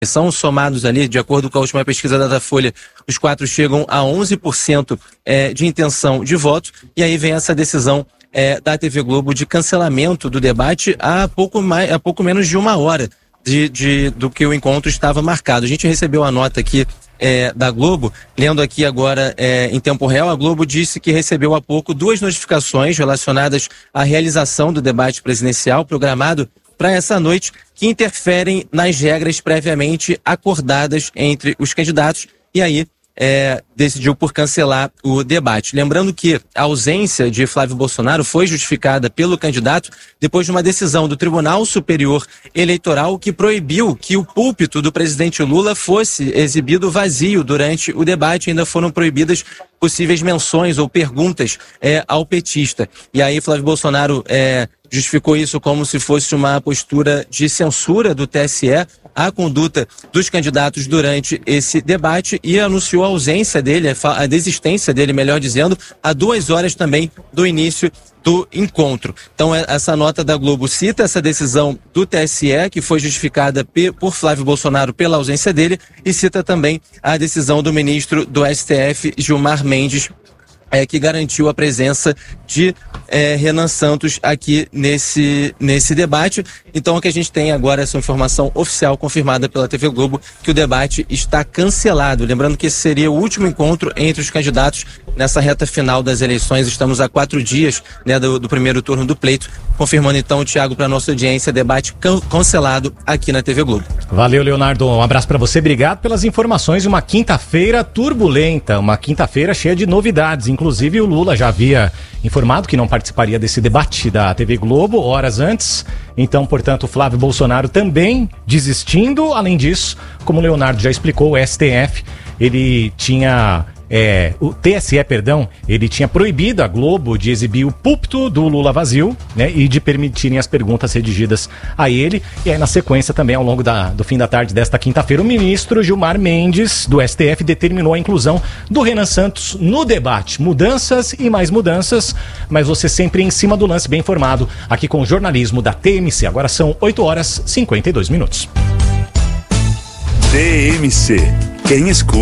São somados ali, de acordo com a última pesquisa da Datafolha, os 4 chegam a 11% de intenção de voto, e aí vem essa decisão da TV Globo de cancelamento do debate há pouco menos de uma hora do que o encontro estava marcado. A gente recebeu a nota aqui da Globo, lendo aqui agora em tempo real. A Globo disse que recebeu há pouco 2 notificações relacionadas à realização do debate presidencial programado para essa noite, que interferem nas regras previamente acordadas entre os candidatos, e aí decidiu por cancelar o debate. Lembrando que a ausência de Flávio Bolsonaro foi justificada pelo candidato depois de uma decisão do Tribunal Superior Eleitoral que proibiu que o púlpito do presidente Lula fosse exibido vazio durante o debate. Ainda foram proibidas possíveis menções ou perguntas ao petista. E aí Flávio Bolsonaro justificou isso como se fosse uma postura de censura do TSE à conduta dos candidatos durante esse debate, e anunciou a ausência dele, a desistência dele, melhor dizendo, a 2 horas também do início do encontro. Então essa nota da Globo cita essa decisão do TSE, que foi justificada por Flávio Bolsonaro pela ausência dele, e cita também a decisão do ministro do STF, Gilmar Mendes, que garantiu a presença de Renan Santos aqui nesse debate. Então o que a gente tem agora é essa informação oficial confirmada pela TV Globo, que o debate está cancelado. Lembrando que esse seria o último encontro entre os candidatos nessa reta final das eleições. Estamos a 4 dias do primeiro turno do pleito. Confirmando então, Thiago, para a nossa audiência, debate cancelado aqui na TV Globo. Valeu, Leonardo. Um abraço para você. Obrigado pelas informações. Uma quinta-feira turbulenta, uma quinta-feira cheia de novidades. Inclusive, o Lula já havia informado que não participaria desse debate da TV Globo horas antes. Então, portanto, o Flávio Bolsonaro também desistindo. Além disso, como o Leonardo já explicou, o STF, ele tinha... o TSE, ele tinha proibido a Globo de exibir o púlpito do Lula vazio, né, e de permitirem as perguntas redigidas a ele. E aí, na sequência, também, ao longo do fim da tarde desta quinta-feira, o ministro Gilmar Mendes, do STF, determinou a inclusão do Renan Santos no debate. Mudanças e mais mudanças, mas você sempre em cima do lance, bem informado, aqui com o jornalismo da TMC. Agora são 8h52. TMC. Quem escuta